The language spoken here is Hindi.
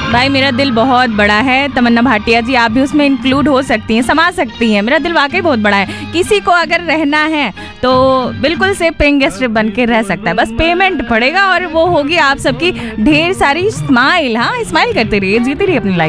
भाई मेरा दिल बहुत बड़ा है तमन्ना भाटिया जी, आप भी उसमें इंक्लूड हो सकती हैं, समा सकती हैं। मेरा दिल वाकई बहुत बड़ा है। किसी को अगर रहना है तो बिल्कुल से पेइंग गेस्ट बन के रह सकता है, बस पेमेंट पड़ेगा और वो होगी आप सबकी ढेर सारी स्माइल। हाँ, स्माइल करते रहिए, जीते रहिए अपनी लाइफ।